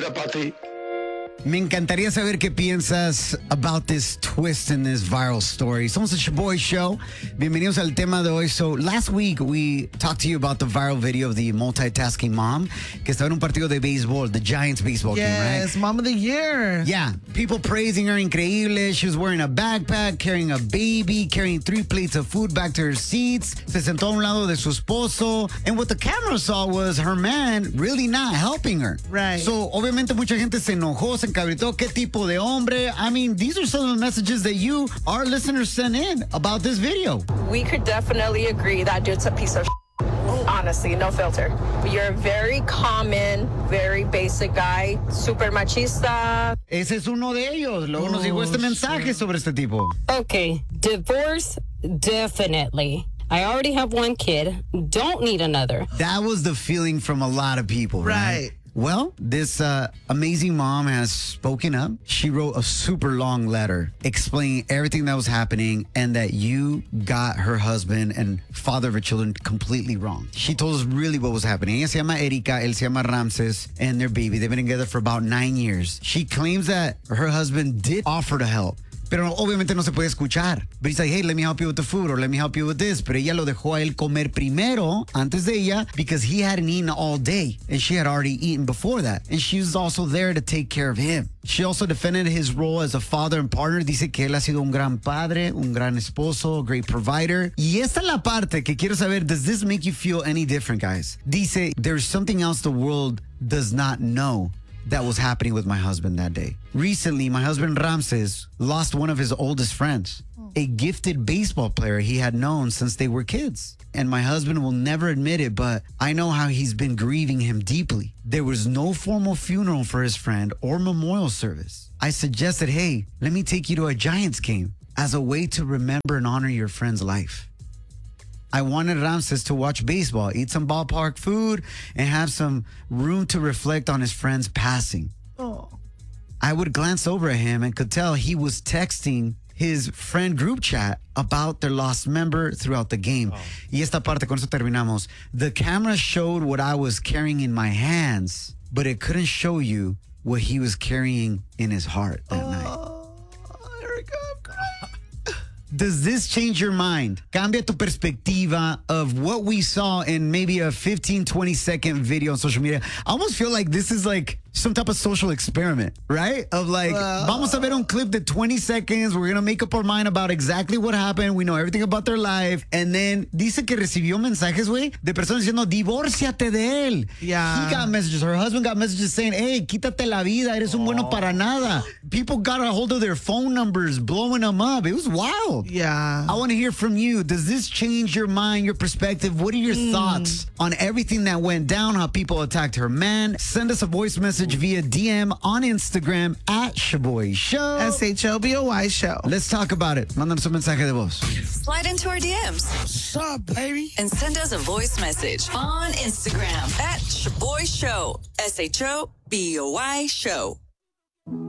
Pati. Me encantaría saber qué piensas about this twist in this viral story. Somos el Shaboy Show. Bienvenidos al tema de hoy. So, last week we talked to you about the viral video of the multitasking mom que estaba en un partido de béisbol, the Giants baseball game, right? Yes, Mom of the Year. Yeah, people praising her, increíble. She was wearing a backpack, carrying a baby, carrying 3 plates of food back to her seats. Se sentó a un lado de su esposo. And what the camera saw was her man really not helping her. Right. So, obviamente mucha gente se enojó, se encabritó. ¿Qué tipo de hombre? I mean, these are some of the messages that you, our listeners, sent in about this video. We could definitely agree that dude's a piece of honestly, no filter. You're a very common, very basic guy, super machista. Ese es uno de ellos. Luego nos llegó este mensaje sobre este tipo. Okay, divorce, definitely. I already have 1 kid. Don't need another. That was the feeling from a lot of people, right? Well, this amazing mom has spoken up. She wrote a super long letter explaining everything that was happening and that you got her husband and father of her children completely wrong. She told us really what was happening. Ella se llama Erika, él se llama Ramses, and their baby. They've been together for about 9 years. She claims that her husband did offer to help. Pero obviamente no se puede escuchar. But he's like, hey, let me help you with the food or let me help you with this. Pero ella lo dejó a él comer primero antes de ella because he hadn't eaten all day and she had already eaten before that. And she was also there to take care of him. She also defended his role as a father and partner. Dice que él ha sido un gran padre, un gran esposo, a great provider. Y esta es la parte que quiero saber, does this make you feel any different, guys? Dice, there's something else the world does not know that was happening with my husband that day. Recently, my husband Ramses lost one of his oldest friends, a gifted baseball player he had known since they were kids. And my husband will never admit it, but I know how he's been grieving him deeply. There was no formal funeral for his friend or memorial service. I suggested, hey, let me take you to a Giants game as a way to remember and honor your friend's life. I wanted Ramses to watch baseball, eat some ballpark food, and have some room to reflect on his friend's passing. Oh. I would glance over at him and could tell he was texting his friend group chat about their lost member throughout the game. Y esta parte, con eso terminamos. The camera showed what I was carrying in my hands, but it couldn't show you what he was carrying in his heart that night. Does this change your mind? Cambia tu perspectiva of what we saw in maybe a 15, 20-second video on social media. I almost feel like this is like some type of social experiment, right? Of like, vamos a ver un clip de 20 seconds. We're going to make up our mind about exactly what happened. We know everything about their life. And then dice que recibió mensajes, güey, de personas diciendo, divórciate de él. Yeah. He got messages. Her husband got messages saying, hey, quítate la vida. Eres un bueno para nada. People got a hold of their phone numbers, blowing them up. It was wild. Yeah. I want to hear from you. Does this change your mind, your perspective? What are your thoughts on everything that went down, how people attacked her man? Send us a voice message via DM on Instagram at Shaboy Show. SHOBOY Show. Let's talk about it. Mándanos un mensaje de voz. Slide into our DMs. What's up, baby? And send us a voice message on Instagram at Shaboy Show. SHOBOY Show.